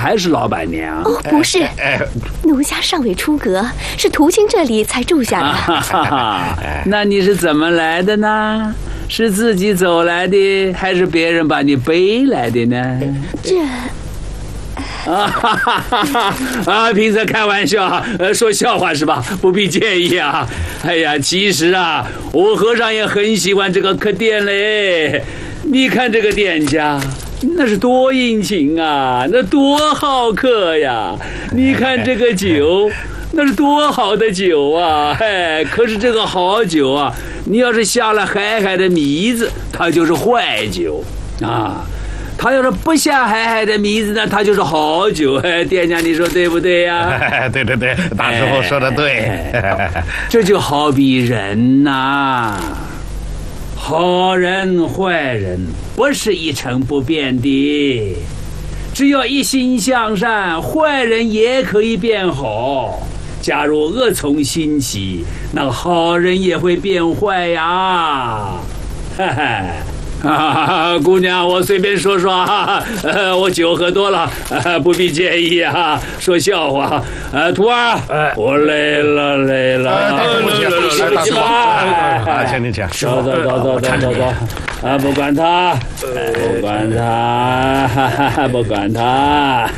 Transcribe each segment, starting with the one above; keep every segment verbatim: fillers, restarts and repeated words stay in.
还是老板娘？ 哦，不是，奴家尚未出阁，是途经这里才住下的。 哈哈，那你是怎么来的呢？是自己走来的，还是别人把你背来的呢？ 这。 啊哈哈哈哈！啊，平时开玩笑，呃，说笑话是吧？不必介意啊。哎呀，其实啊，我和尚也很喜欢这个客店嘞。你看这个店家，那是多殷勤啊，那多好客呀！你看这个酒，那是多好的酒啊！哎，可是这个好酒啊，你要是下了海海的迷子，它就是坏酒啊。他要是不下海海的迷子呢，他就是好酒。哎，店家，你说对不对呀？ 哎、对对对，大师傅说的对。 哎、这就好比人呐、啊，好人坏人不是一成不变的，只要一心向善，坏人也可以变好。假如恶从心起，那好人也会变坏呀。哈哈。啊，姑娘，我随便说说啊，呃，我酒喝多了，呃，不必介意啊，说笑话。呃，徒儿，哎，我累了，累了， 大师傅，大师傅，啊，请您请， 走走走走走走走，啊，不管他，不管他，哈哈，不管他。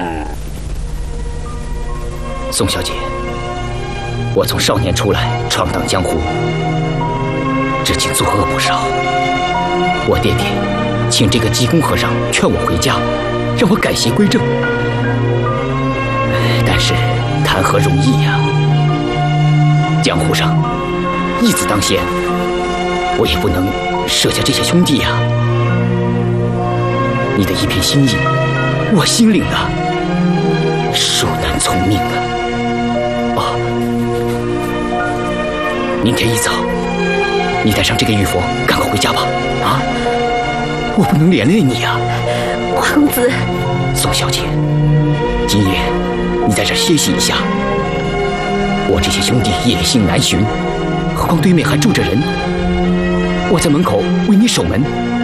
宋小姐，我从少年出来闯荡江湖，至今作恶不少。我爹爹请这个济公和尚劝我回家，让我改邪归正，但是谈何容易呀！江湖上义子当先，我也不能舍下这些兄弟呀。你的一片心意，我心领了，恕难从命啊！哦，明天一早，你带上这个玉佛，赶快回家吧！啊！我不能连累你呀、啊， 皇子。 宋小姐，今夜你在这歇息一下。我这些兄弟野性难寻，何况对面还住着人。我在门口为你守门，